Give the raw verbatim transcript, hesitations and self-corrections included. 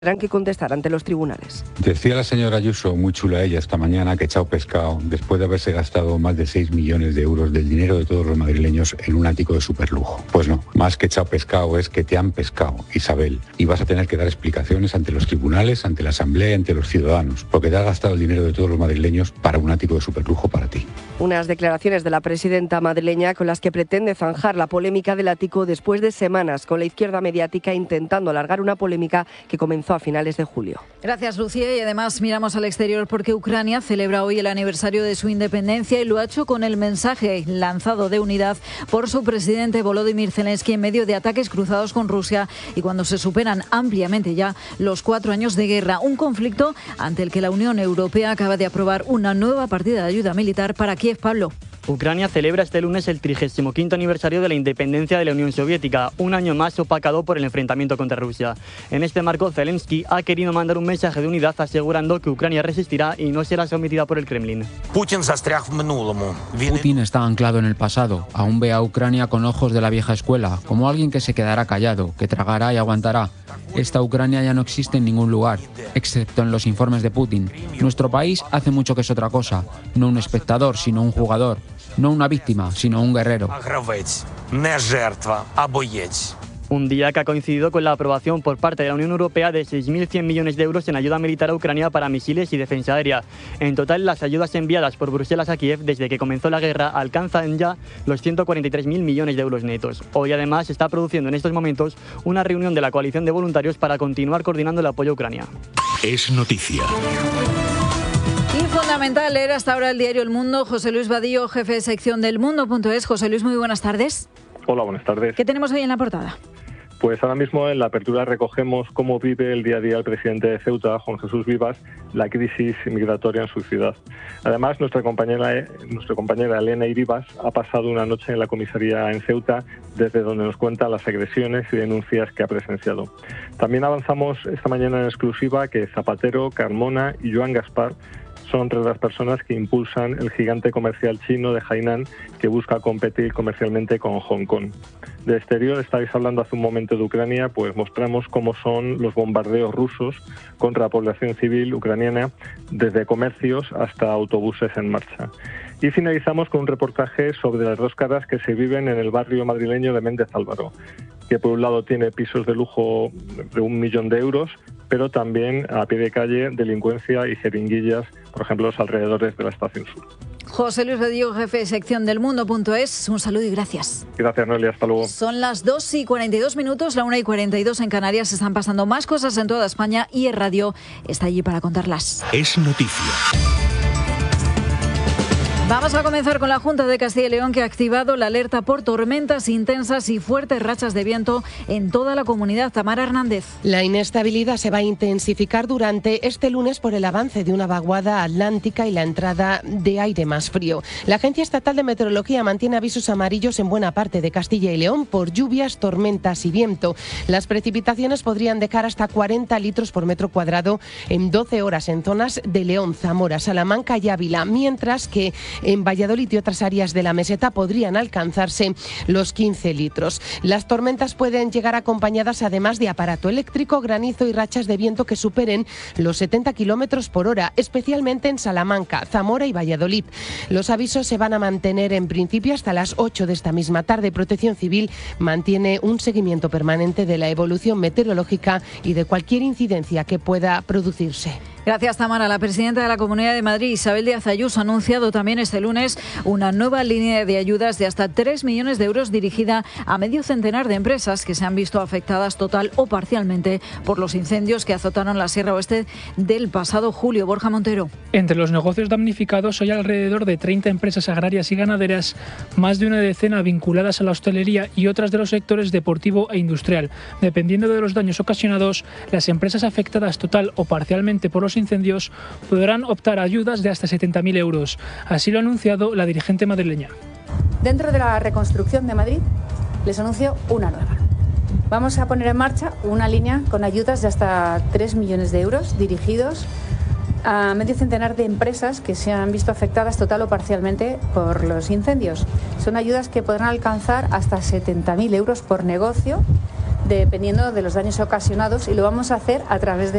tendrán que contestar ante los tribunales. Decía la señora Ayuso, muy chula ella esta mañana, que echado pescado después de haberse gastado más de seis millones de euros del dinero de todos los madrileños en un ático de superlujo. Pues no, más que echado pescado es que te han pescado, Isabel, y vas a tener que dar explicaciones ante los tribunales, ante la Asamblea y ante los ciudadanos, porque te has gastado el dinero de todos los madrileños para un ático de superlujo para ti. Unas declaraciones de la presidenta madrileña con las que pretende zanjar la polémica del ático después de semanas con la izquierda mediática intentando alargar una polémica que comenzó a finales de julio. Gracias, Lucía. Y además miramos al exterior porque Ucrania celebra hoy el aniversario de su independencia y lo ha hecho con el mensaje lanzado de unidad por su presidente Volodymyr Zelensky en medio de ataques cruzados con Rusia y cuando se superan ampliamente ya los cuatro años de guerra. Un conflicto ante el que la Unión Europea acaba de aprobar una nueva partida de ayuda militar para Kiev. Pablo. Ucrania celebra este lunes el trigésimo quinto aniversario de la independencia de la Unión Soviética, un año más opacado por el enfrentamiento contra Rusia. En este marco, Zelensky ha querido mandar un mensaje de unidad asegurando que Ucrania resistirá y no será sometida por el Kremlin. Putin está anclado en el pasado, aún ve a Ucrania con ojos de la vieja escuela, como alguien que se quedará callado, que tragará y aguantará. Esta Ucrania ya no existe en ningún lugar, excepto en los informes de Putin. Nuestro país hace mucho que es otra cosa, no un espectador, sino un jugador. No una víctima, sino un guerrero. Un día que ha coincidido con la aprobación por parte de la Unión Europea de seis mil cien millones de euros en ayuda militar a Ucrania para misiles y defensa aérea. En total, las ayudas enviadas por Bruselas a Kiev desde que comenzó la guerra alcanzan ya los ciento cuarenta y tres mil millones de euros netos. Hoy, además, se está produciendo en estos momentos una reunión de la coalición de voluntarios para continuar coordinando el apoyo a Ucrania. Es noticia. Y fundamental leer hasta ahora el diario El Mundo. José Luis Vadillo, jefe de sección del Mundo punto es. José Luis, muy buenas tardes. Hola, buenas tardes. ¿Qué tenemos hoy en la portada? Pues ahora mismo en la apertura recogemos cómo vive el día a día el presidente de Ceuta, Juan Jesús Vivas, la crisis migratoria en su ciudad. Además, nuestra compañera, nuestra compañera Elena Iribas ha pasado una noche en la comisaría en Ceuta, desde donde nos cuenta las agresiones y denuncias que ha presenciado. También avanzamos esta mañana en exclusiva que Zapatero, Carmona y Joan Gaspar son entre las personas que impulsan el gigante comercial chino de Hainan, que busca competir comercialmente con Hong Kong. De exterior, estáis hablando hace un momento de Ucrania, pues mostramos cómo son los bombardeos rusos contra la población civil ucraniana, desde comercios hasta autobuses en marcha. Y finalizamos con un reportaje sobre las dos caras que se viven en el barrio madrileño de Méndez Álvaro, que por un lado tiene pisos de lujo de un millón de euros, pero también a pie de calle delincuencia y jeringuillas, por ejemplo, los alrededores de la Estación Sur. José Luis Vadillo, jefe de sección del Mundo punto es. Un saludo y gracias. Gracias, Noelia. Hasta luego. Son las dos y cuarenta y dos minutos, la una y cuarenta y dos en Canarias. Se están pasando más cosas en toda España y el radio está allí para contarlas. Es noticia. Vamos a comenzar con la Junta de Castilla y León, que ha activado la alerta por tormentas intensas y fuertes rachas de viento en toda la comunidad. Tamara Hernández. La inestabilidad se va a intensificar durante este lunes por el avance de una vaguada atlántica y la entrada de aire más frío. La Agencia Estatal de Meteorología mantiene avisos amarillos en buena parte de Castilla y León por lluvias, tormentas y viento. Las precipitaciones podrían dejar hasta cuarenta litros por metro cuadrado en doce horas en zonas de León, Zamora, Salamanca y Ávila, mientras que en Valladolid y otras áreas de la meseta podrían alcanzarse los quince litros. Las tormentas pueden llegar acompañadas además de aparato eléctrico, granizo y rachas de viento que superen los setenta kilómetros por hora, especialmente en Salamanca, Zamora y Valladolid. Los avisos se van a mantener en principio hasta las ocho de esta misma tarde. Protección Civil mantiene un seguimiento permanente de la evolución meteorológica y de cualquier incidencia que pueda producirse. Gracias, Tamara. La presidenta de la Comunidad de Madrid, Isabel Díaz Ayuso, ha anunciado también este lunes una nueva línea de ayudas de hasta tres millones de euros dirigida a medio centenar de empresas que se han visto afectadas total o parcialmente por los incendios que azotaron la Sierra Oeste del pasado julio. Borja Montero. Entre los negocios damnificados hay alrededor de treinta empresas agrarias y ganaderas, más de una decena vinculadas a la hostelería y otras de los sectores deportivo e industrial. Dependiendo de los daños ocasionados, las empresas afectadas total o parcialmente por los incendios podrán optar a ayudas de hasta setenta mil euros. Así lo ha anunciado la dirigente madrileña. Dentro de la reconstrucción de Madrid les anuncio una nueva. Vamos a poner en marcha una línea con ayudas de hasta tres millones de euros dirigidos a medio centenar de empresas que se han visto afectadas total o parcialmente por los incendios. Son ayudas que podrán alcanzar hasta setenta mil euros por negocio, dependiendo de los daños ocasionados, y lo vamos a hacer a través de